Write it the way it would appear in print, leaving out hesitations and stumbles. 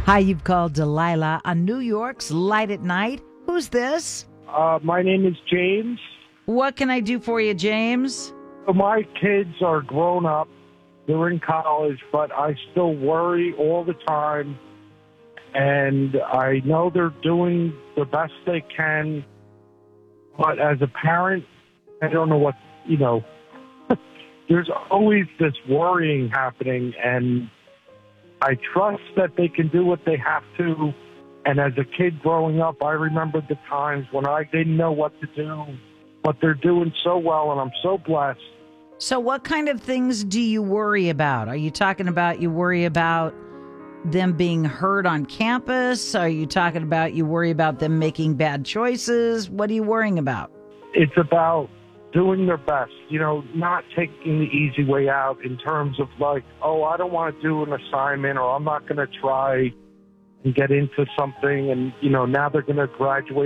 Hi, you've called Delilah on New York's Light at Night. Who's this? My name is James. What can I do for you, James? So my kids are grown up. They're in college, but I still worry all the time. And I know they're doing the best they can. But as a parent, I don't know what, there's always this worrying happening. And I trust that they can do what they have to. And as a kid growing up, I remember the times when I didn't know what to do. But they're doing so well, and I'm so blessed. So what kind of things do you worry about? Are you talking about you worry about them being hurt on campus? Are you talking about you worry about them making bad choices? What are you worrying about? It's about doing their best, not taking the easy way out in terms of like, oh, I don't want to do an assignment, or I'm not going to try and get into something. And, now they're going to graduate